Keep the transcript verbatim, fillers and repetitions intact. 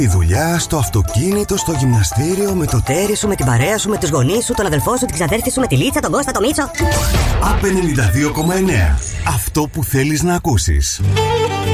Η δουλειά, στο αυτοκίνητο, στο γυμναστήριο, με το τέρι σου, με την παρέα σου, με τους γονείς σου, τον αδελφό σου, την ξαδέρφη σου, με τη Λίτσα, τον Κώστα, τον Μίτσο. Απ' ενενήντα δύο κόμμα εννέα. Αυτό που θέλεις να ακούσεις.